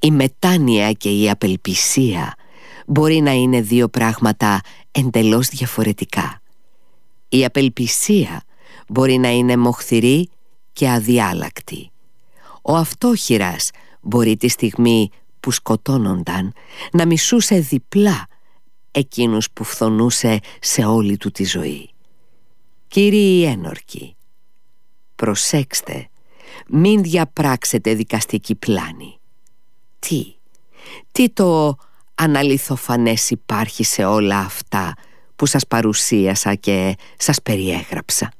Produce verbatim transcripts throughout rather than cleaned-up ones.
Η μετάνοια και η απελπισία μπορεί να είναι δύο πράγματα εντελώς διαφορετικά. Η απελπισία μπορεί να είναι μοχθηρή και αδιάλακτη. Ο αυτόχειρας μπορεί τη στιγμή που σκοτώνονταν να μισούσε διπλά εκείνους που φθονούσε σε όλη του τη ζωή. Κύριοι ένορκοι, προσέξτε, μην διαπράξετε δικαστική πλάνη. Τι, τι το αναλυθοφανές υπάρχει σε όλα αυτά που σας παρουσίασα και σας περιέγραψα?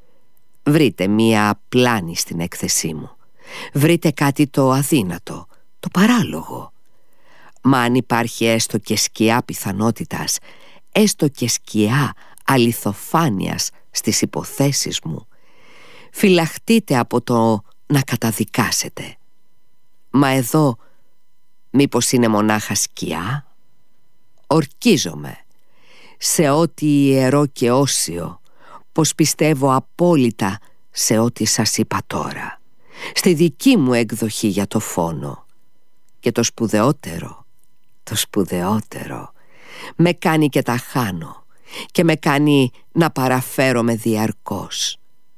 Βρείτε μία πλάνη στην έκθεσή μου. Βρείτε κάτι το αδύνατο, το παράλογο. Μα αν υπάρχει έστω και σκιά πιθανότητας, έστω και σκιά αληθοφάνειας στις υποθέσεις μου, φυλαχτείτε από το να καταδικάσετε. Μα εδώ μήπως είναι μονάχα σκιά? Ορκίζομαι σε ό,τι ιερό και όσιο πως πιστεύω απόλυτα σε ό,τι σας είπα τώρα, στη δική μου εκδοχή για το φόνο. Και το σπουδαιότερο, το σπουδαιότερο, με κάνει και τα χάνω και με κάνει να παραφέρομαι διαρκώς.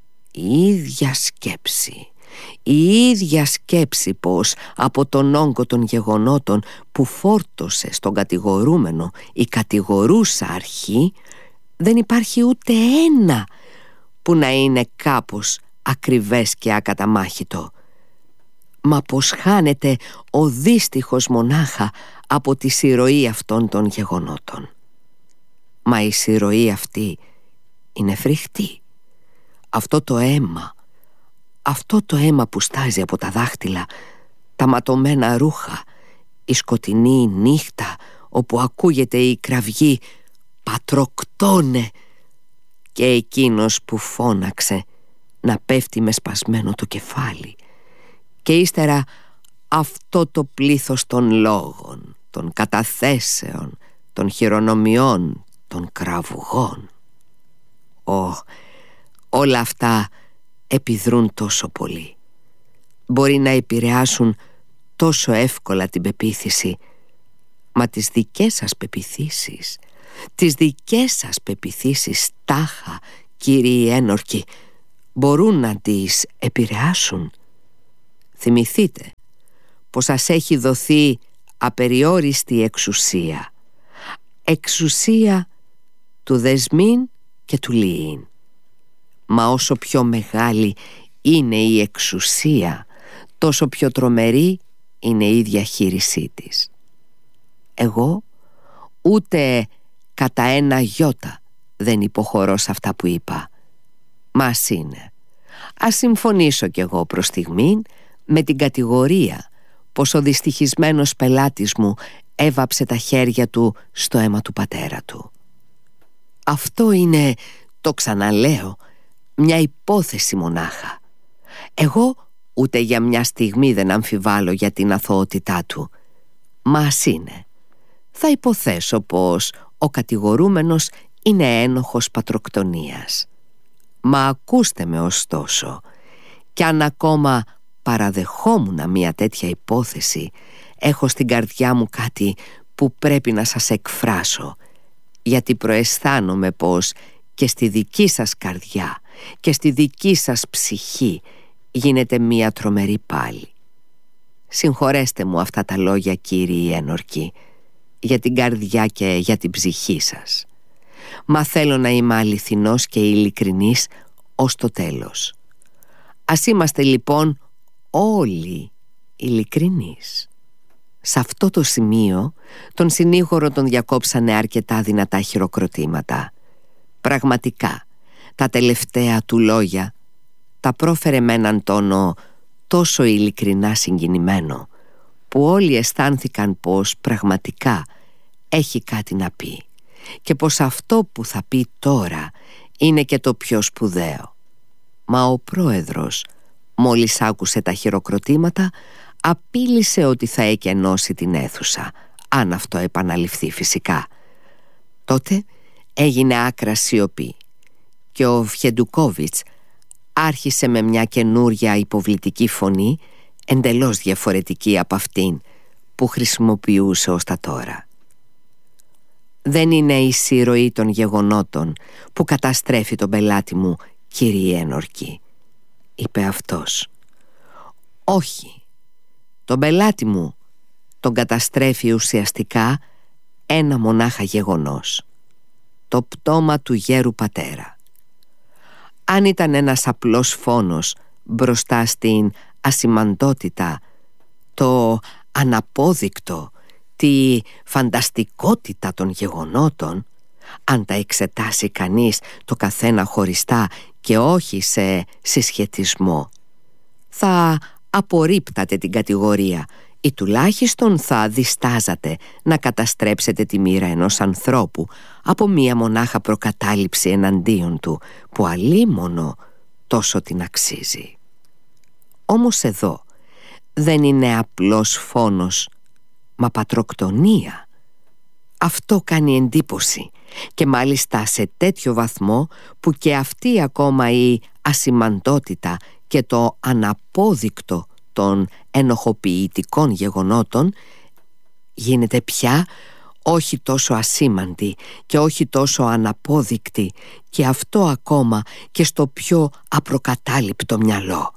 Η ίδια σκέψη, η ίδια σκέψη πως από τον όγκο των γεγονότων που φόρτωσε στον κατηγορούμενο η κατηγορούσα αρχή, δεν υπάρχει ούτε ένα που να είναι κάπως ακριβές και ακαταμάχητο. Μα πως χάνεται ο δύστιχος μονάχα από τη συρροή αυτών των γεγονότων. Μα η συρροή αυτή είναι φρικτή. Αυτό το αίμα, αυτό το αίμα που στάζει από τα δάχτυλα, τα ματωμένα ρούχα, η σκοτεινή νύχτα όπου ακούγεται η κραυγή «Πατροκτώνε», και εκείνος που φώναξε να πέφτει με σπασμένο το κεφάλι, και ύστερα αυτό το πλήθος των λόγων, των καταθέσεων, των χειρονομιών, των κραυγών. Ω, όλα αυτά επιδρούν τόσο πολύ. Μπορεί να επηρεάσουν τόσο εύκολα την πεποίθηση, μα τις δικές σας πεποιθήσεις, τις δικές σας πεποιθήσεις τάχα, κύριοι ένορκοι, μπορούν να τις επηρεάσουν. Θυμηθείτε πως σας έχει δοθεί απεριόριστη εξουσία, εξουσία του δεσμήν και του λυήν. Μα όσο πιο μεγάλη είναι η εξουσία, τόσο πιο τρομερή είναι η διαχείρισή της. Εγώ ούτε κατά ένα γιώτα δεν υποχωρώ σε αυτά που είπα. Μα ας είναι. Ας συμφωνήσω κι εγώ προς στιγμήν με την κατηγορία πως ο δυστυχισμένος πελάτης μου έβαψε τα χέρια του στο αίμα του πατέρα του. Αυτό είναι, το ξαναλέω, μια υπόθεση μονάχα. Εγώ ούτε για μια στιγμή δεν αμφιβάλλω για την αθωότητά του. Μα ας είναι. Θα υποθέσω πως ο κατηγορούμενος είναι ένοχος πατροκτονίας. Μα ακούστε με ωστόσο, κι αν ακόμα παραδεχόμουν μια τέτοια υπόθεση, έχω στην καρδιά μου κάτι που πρέπει να σας εκφράσω, γιατί προαισθάνομαι πως και στη δική σας καρδιά και στη δική σας ψυχή γίνεται μια τρομερή πάλι. Συγχωρέστε μου αυτά τα λόγια, κύριοι ένορκοι, για την καρδιά και για την ψυχή σας. Μα θέλω να είμαι αληθινός και ειλικρινής ως το τέλος. Ας είμαστε λοιπόν όλοι ειλικρινείς. Σε αυτό το σημείο τον συνήγορο τον διακόψανε αρκετά δυνατά χειροκροτήματα. Πραγματικά τα τελευταία του λόγια τα πρόφερε με έναν τόνο τόσο ειλικρινά συγκινημένο, που όλοι αισθάνθηκαν πως πραγματικά έχει κάτι να πει και πως αυτό που θα πει τώρα είναι και το πιο σπουδαίο. Μα ο πρόεδρος, μόλις άκουσε τα χειροκροτήματα, απείλησε ότι θα εκενώσει την αίθουσα, αν αυτό επαναληφθεί φυσικά. Τότε έγινε άκρα σιωπή και ο Φιεντουκόβιτς άρχισε με μια καινούρια υποβλητική φωνή, εντελώς διαφορετική από αυτήν που χρησιμοποιούσε ως τα τώρα. Δεν είναι η συρροή των γεγονότων που καταστρέφει τον πελάτη μου, κύριε Ένορκη, είπε αυτός. Όχι, τον πελάτη μου τον καταστρέφει ουσιαστικά ένα μονάχα γεγονός, το πτώμα του γέρου πατέρα. Αν ήταν ένας απλός φόνος μπροστά στην ασημαντότητα, το αναπόδεικτο, τη φανταστικότητα των γεγονότων, αν τα εξετάσει κανείς το καθένα χωριστά και όχι σε συσχετισμό, θα απορρίπτατε την κατηγορία ή τουλάχιστον θα διστάζατε να καταστρέψετε τη μοίρα ενός ανθρώπου από μία μονάχα προκατάληψη εναντίον του που αλίμονο τόσο την αξίζει. Όμως εδώ δεν είναι απλός φόνος, μα πατροκτονία. Αυτό κάνει εντύπωση και μάλιστα σε τέτοιο βαθμό που και αυτή ακόμα η ασημαντότητα και το αναπόδεικτο των ενοχοποιητικών γεγονότων γίνεται πια όχι τόσο ασήμαντη και όχι τόσο αναπόδεικτη, και αυτό ακόμα και στο πιο απροκατάληπτο μυαλό.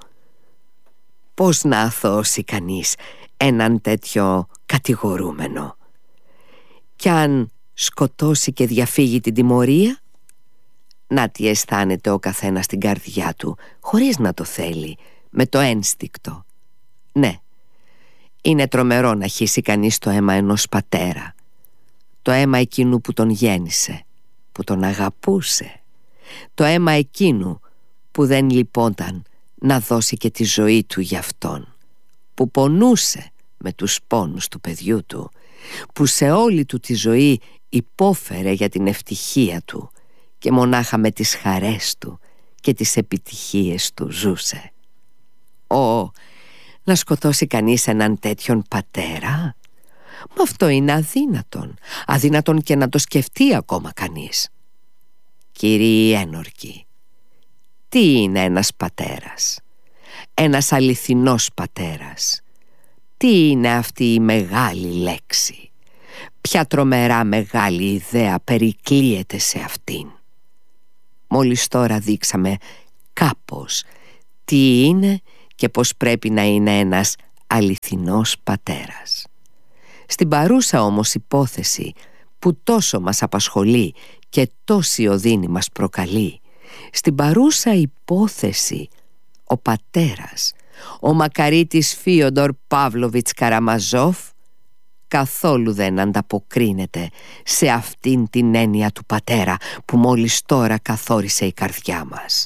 Πώς να αθώσει κανείς έναν τέτοιο κατηγορούμενο? Κι αν σκοτώσει και διαφύγει την τιμωρία, να τι αισθάνεται ο καθένας στην καρδιά του, χωρίς να το θέλει, με το ένστικτο. Ναι, είναι τρομερό να χύσει κανείς το αίμα ενός πατέρα, το αίμα εκείνου που τον γέννησε, που τον αγαπούσε, το αίμα εκείνου που δεν λυπόταν να δώσει και τη ζωή του για αυτόν, που πονούσε με τους πόνους του παιδιού του, που σε όλη του τη ζωή υπόφερε για την ευτυχία του και μονάχα με τις χαρές του και τις επιτυχίες του ζούσε. Ω, να σκοτώσει κανείς έναν τέτοιον πατέρα, μα αυτό είναι αδύνατον, αδύνατον και να το σκεφτεί ακόμα κανείς. Κύριοι Ένορκοι, τι είναι ένας πατέρας, ένας αληθινός πατέρας? Τι είναι αυτή η μεγάλη λέξη? Ποια τρομερά μεγάλη ιδέα περικλείεται σε αυτήν? Μόλις τώρα δείξαμε κάπως τι είναι και πώς πρέπει να είναι ένας αληθινός πατέρας. Στην παρούσα όμως υπόθεση που τόσο μας απασχολεί και τόση οδύνη μας προκαλεί, στην παρούσα υπόθεση ο πατέρας, ο μακαρίτης Φίοντορ Παύλοβιτς Καραμαζόφ, καθόλου δεν ανταποκρίνεται σε αυτήν την έννοια του πατέρα που μόλις τώρα καθόρισε η καρδιά μας.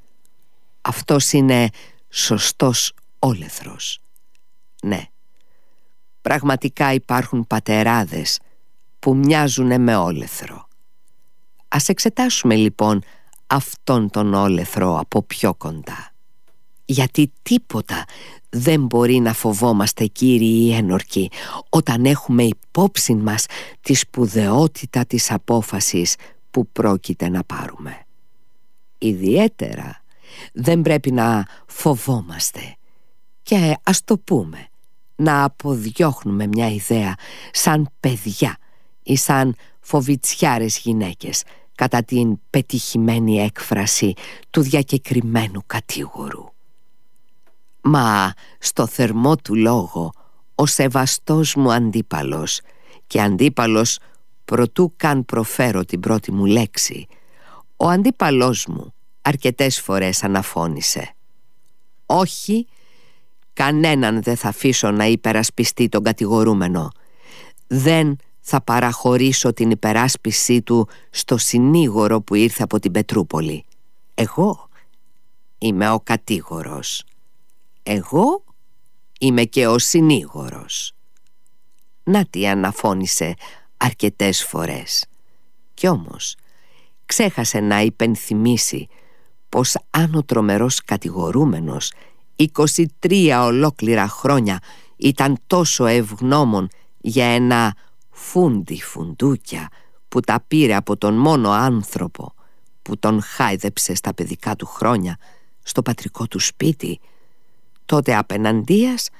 Αυτός είναι σωστός όλεθρος. Ναι, πραγματικά υπάρχουν πατεράδες που μοιάζουν με όλεθρο. Ας εξετάσουμε λοιπόν αυτόν τον όλεθρο από πιο κοντά. Γιατί τίποτα δεν μπορεί να φοβόμαστε, κύριοι Ένορκοι, όταν έχουμε υπόψη μας τη σπουδαιότητα της απόφασης που πρόκειται να πάρουμε. Ιδιαίτερα δεν πρέπει να φοβόμαστε και, ας το πούμε, να αποδιώχνουμε μια ιδέα σαν παιδιά ή σαν φοβιτσιάρες γυναίκες κατά την πετυχημένη έκφραση του διακεκριμένου κατήγορου. Μα στο θερμό του λόγο ο σεβαστός μου αντίπαλος, και αντίπαλος προτού καν προφέρω την πρώτη μου λέξη, ο αντίπαλός μου αρκετές φορές αναφώνησε: όχι, κανέναν δεν θα αφήσω να υπερασπιστεί τον κατηγορούμενο. Δεν θα παραχωρήσω την υπεράσπισή του στο συνήγορο που ήρθε από την Πετρούπολη. Εγώ είμαι ο κατήγορος. Εγώ είμαι και ο συνήγορος. Να τι αναφώνησε αρκετές φορές. Κι όμως ξέχασε να υπενθυμίσει πως αν ο τρομερός κατηγορούμενος είκοσι τρία ολόκληρα χρόνια ήταν τόσο ευγνώμων για ένα φούντι φουντούκια που τα πήρε από τον μόνο άνθρωπο που τον χάιδεψε στα παιδικά του χρόνια στο πατρικό του σπίτι, τότε απεναντίας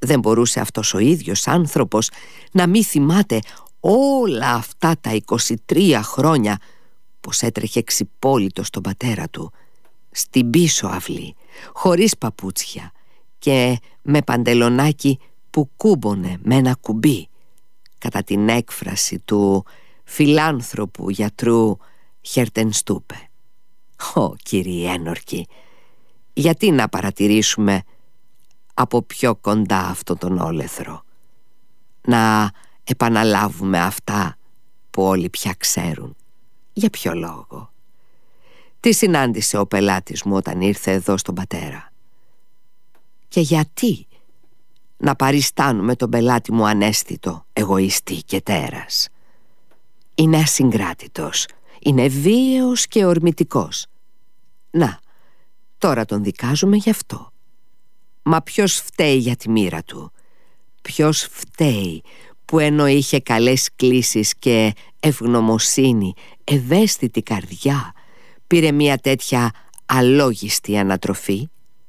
Δεν μπορούσε αυτός ο ίδιος άνθρωπος να μη θυμάται όλα αυτά τα είκοσι τρία χρόνια πως έτρεχε ξυπόλυτο στον πατέρα του, στην πίσω αυλή, χωρίς παπούτσια και με παντελονάκι που κούμπονε με ένα κουμπί, κατά την έκφραση του φιλάνθρωπου γιατρού Χερτενστούπε. Ω, κύριοι ένορκοι, γιατί να παρατηρήσουμε από πιο κοντά αυτό τον όλεθρο, να επαναλάβουμε αυτά που όλοι πια ξέρουν? Για ποιο λόγο? Τι συνάντησε ο πελάτης μου όταν ήρθε εδώ στον πατέρα? Και γιατί να παριστάνουμε τον πελάτη μου ανέστητο, εγωιστή και τέρας? Είναι ασυγκράτητος, είναι βίαιος και ορμητικός. Να, τώρα τον δικάζουμε γι' αυτό. Μα ποιος φταίει για τη μοίρα του? Ποιος φταίει που ενώ είχε καλές κλίσεις και ευγνωμοσύνη, ευαίσθητη καρδιά, πήρε μια τέτοια αλόγιστη ανατροφή?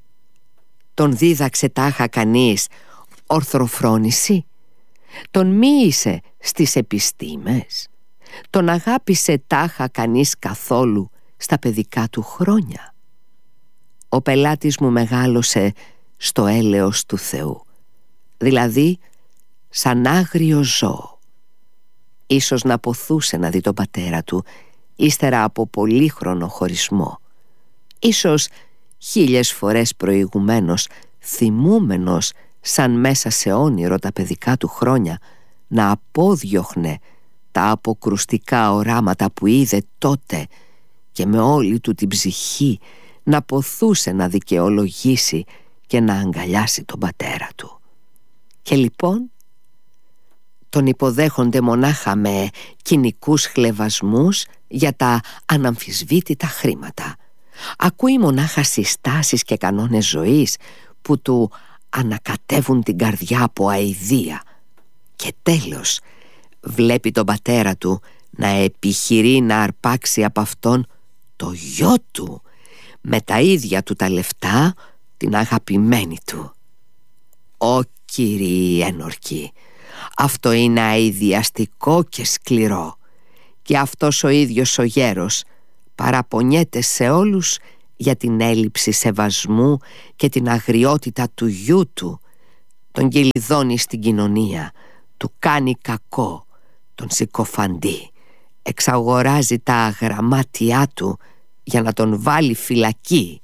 Τον δίδαξε τάχα κανείς ορθροφρόνηση? Τον μοίησε στις επιστήμες? Τον αγάπησε τάχα κανείς καθόλου στα παιδικά του χρόνια? Ο πελάτης μου μεγάλωσε στο έλεος του Θεού, δηλαδή σαν άγριο ζώο. Ίσως να ποθούσε να δει τον πατέρα του ύστερα από πολύχρονο χωρισμό. Ίσως χίλιες φορές προηγουμένως, θυμούμενος σαν μέσα σε όνειρο τα παιδικά του χρόνια, να απόδιωχνε τα αποκρουστικά οράματα που είδε τότε και με όλη του την ψυχή να ποθούσε να δικαιολογήσει και να αγκαλιάσει τον πατέρα του. Και λοιπόν τον υποδέχονται μονάχα με κοινικούς χλευασμούς για τα αναμφισβήτητα χρήματα. Ακούει μονάχα συστάσεις και κανόνες ζωής που του ανακατεύουν την καρδιά από αηδία. Και τέλος βλέπει τον πατέρα του να επιχειρεί να αρπάξει από αυτόν το γιο του με τα ίδια του τα λεφτά, την αγαπημένη του. Ω, κύριοι ένορκοι, αυτό είναι αηδιαστικό και σκληρό. Και αυτός ο ίδιος ο γέρος παραπονιέται σε όλους για την έλλειψη σεβασμού και την αγριότητα του γιού του. Τον κυλιδώνει στην κοινωνία, του κάνει κακό, τον συκοφαντεί, εξαγοράζει τα αγραμμάτια του για να τον βάλει φυλακή